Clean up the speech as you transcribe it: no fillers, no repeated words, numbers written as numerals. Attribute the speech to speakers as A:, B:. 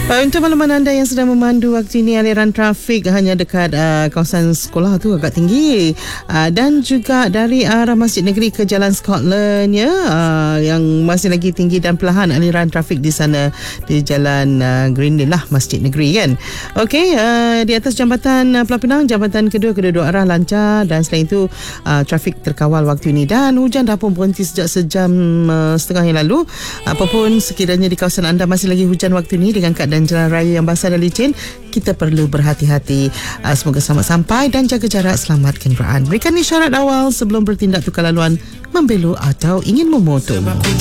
A: Untuk makluman anda yang sedang memandu waktu ini, aliran trafik hanya dekat kawasan sekolah tu agak tinggi, dan juga dari arah Masjid Negeri ke Jalan Scotland ya, yang masih lagi tinggi dan perlahan aliran trafik di sana di Jalan Green Lane lah, Masjid Negeri kan. Okey, di atas Jambatan Pulau Pinang, jambatan kedua arah lancar, dan selain itu trafik terkawal waktu ini, dan hujan dah pun berhenti sejak sejam setengah yang lalu. Apapun sekiranya di kawasan anda masih lagi hujan waktu ini dengan keadaan jalan raya yang basah dan licin, kita perlu berhati-hati. Semoga selamat sampai dan jaga jarak, selamat kenderaan. Berikan isyarat awal sebelum bertindak tukar laluan, membelok atau ingin memotong.